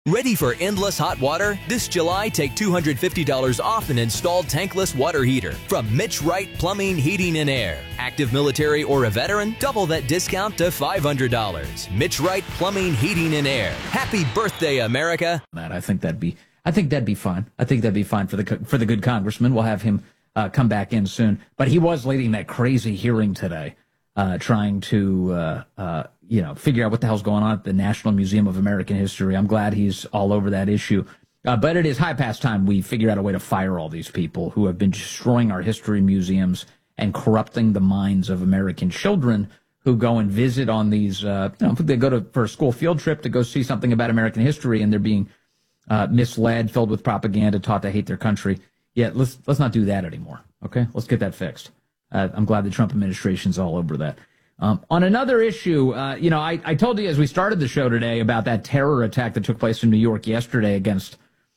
Ready for endless hot water? This July, take $250 off an installed tankless water heater from Mitch Wright Plumbing, Heating, and Air. Active military or a veteran? Double that discount to $500. Mitch Wright Plumbing, Heating, and Air. Happy birthday, America! I think that'd be fine. I think that'd be fine for the good congressman. We'll have him come back in soon. But he was leading that crazy hearing today, trying to figure out what the hell's going on at the National Museum of American History. I'm glad he's all over that issue. But it is high past time we figure out a way to fire all these people who have been destroying our history museums and corrupting the minds of American children who go and visit on these, they go for a school field trip to go see something about American history, and they're being misled, filled with propaganda, taught to hate their country. Yeah, let's not do that anymore. Okay, let's get that fixed. I'm glad the Trump administration's all over that. On another issue, I told you as we started the show today about that terror attack that took place in New York yesterday against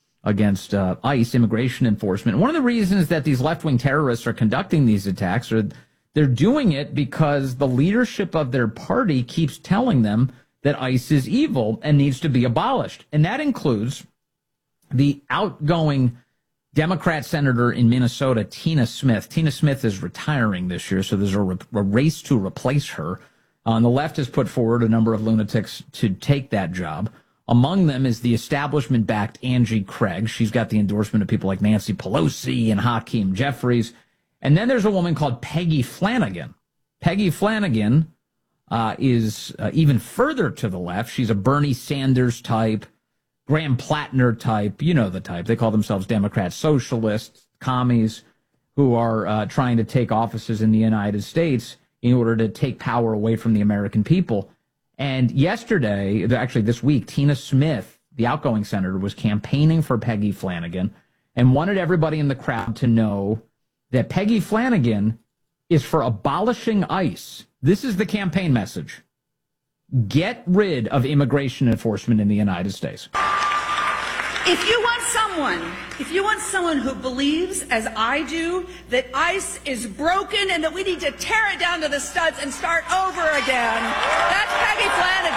ICE, immigration enforcement. One of the reasons that these left-wing terrorists are conducting these attacks they're doing it because the leadership of their party keeps telling them that ICE is evil and needs to be abolished. And that includes the outgoing Democrat senator in Minnesota, Tina Smith. Tina Smith is retiring this year, so there's a race to replace her. The left has put forward a number of lunatics to take that job. Among them is the establishment-backed Angie Craig. She's got the endorsement of people like Nancy Pelosi and Hakeem Jeffries. And then there's a woman called Peggy Flanagan. Peggy Flanagan is even further to the left. She's a Bernie Sanders type, Graham Plattner type, you know the type. They call themselves Democrat socialists, commies, who are trying to take offices in the United States in order to take power away from the American people. And yesterday, actually this week, Tina Smith, the outgoing senator, was campaigning for Peggy Flanagan and wanted everybody in the crowd to know that Peggy Flanagan is for abolishing ICE. This is the campaign message. Get rid of immigration enforcement in the United States. If you want someone who believes, as I do, that ICE is broken and that we need to tear it down to the studs and start over again, that's Peggy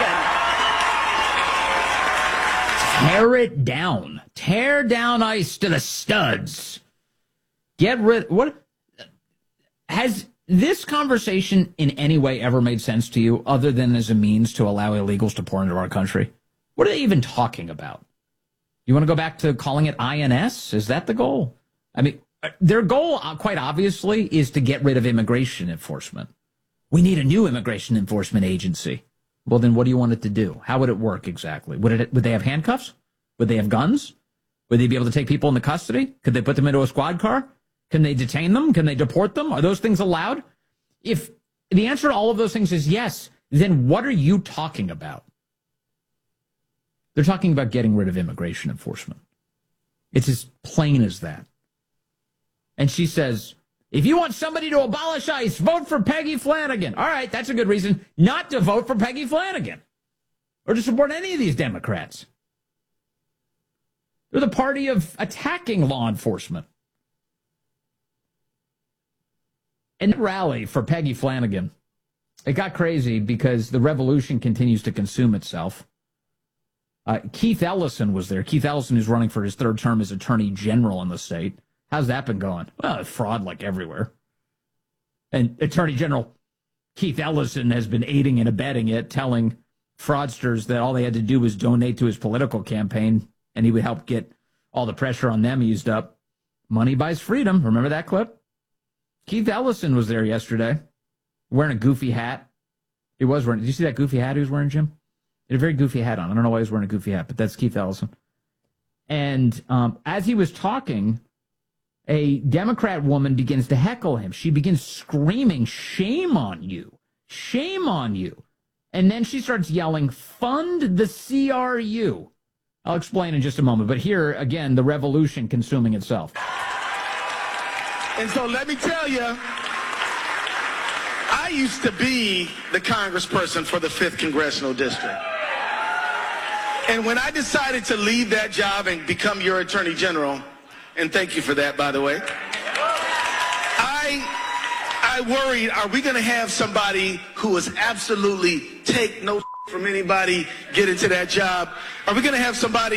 Flanagan. Tear it down. Tear down ICE to the studs. Get rid. What has this conversation in any way ever made sense to you other than as a means to allow illegals to pour into our country? What are they even talking about? You want to go back to calling it INS? Is that the goal? I mean, their goal, quite obviously, is to get rid of immigration enforcement. We need a new immigration enforcement agency. Well, then what do you want it to do? How would it work exactly? Would they have handcuffs? Would they have guns? Would they be able to take people into custody? Could they put them into a squad car? Can they detain them? Can they deport them? Are those things allowed? If the answer to all of those things is yes, then what are you talking about? They're talking about getting rid of immigration enforcement. It's as plain as that. And she says, if you want somebody to abolish ICE, vote for Peggy Flanagan. All right, that's a good reason not to vote for Peggy Flanagan or to support any of these Democrats. They're the party of attacking law enforcement. And the rally for Peggy Flanagan, it got crazy because the revolution continues to consume itself. Keith Ellison was there. Keith Ellison is running for his third term as Attorney General in the state. How's that been going? Well, fraud like everywhere. And Attorney General Keith Ellison has been aiding and abetting it, telling fraudsters that all they had to do was donate to his political campaign, and he would help get all the pressure on them eased up. Money buys freedom. Remember that clip? Keith Ellison was there yesterday, wearing a goofy hat. He was wearing. Did you see that goofy hat he was wearing, Jim? He had a very goofy hat on. I don't know why he was wearing a goofy hat, but that's Keith Ellison. And as he was talking, a Democrat woman begins to heckle him. She begins screaming, "Shame on you! Shame on you!" And then she starts yelling, "Fund the CRU." I'll explain in just a moment. But here, again, the revolution consuming itself. And so let me tell you, I used to be the congressperson for the 5th Congressional District. And when I decided to leave that job and become your Attorney General, and thank you for that, by the way, I worried, are we going to have somebody who is absolutely take no from anybody get into that job? Are we going to have somebody